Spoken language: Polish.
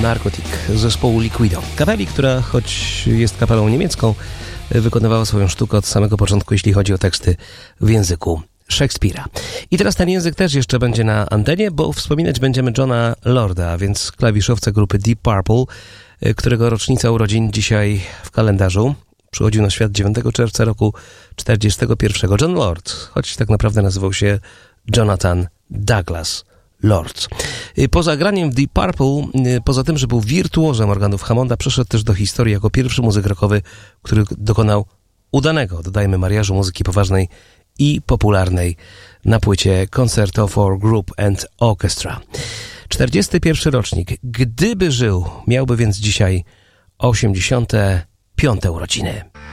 Narcotic zespołu Liquido. Kapeli, która choć jest kapelą niemiecką, wykonywała swoją sztukę od samego początku, jeśli chodzi o teksty w języku Szekspira. I teraz ten język też jeszcze będzie na antenie, bo wspominać będziemy Johna Lorda, a więc klawiszowca grupy Deep Purple, którego rocznica urodzin dzisiaj w kalendarzu. Przychodził na świat 9 czerwca roku 1941. John Lord, choć tak naprawdę nazywał się Jonathan Douglas Lord. Poza graniem w Deep Purple, poza tym, że był wirtuozem organów Hammonda, przeszedł też do historii jako pierwszy muzyk rockowy, który dokonał udanego, dodajmy, mariażu muzyki poważnej i popularnej na płycie Concerto for Group and Orchestra. 41 rocznik. Gdyby żył, miałby więc dzisiaj 85 urodziny.